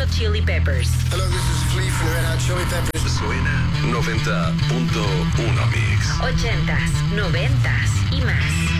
Hot Chili Peppers. Hello, this is Flea from the Red Hot Chili Peppers. Suena 90.1 Mix. 80s, 90s y más.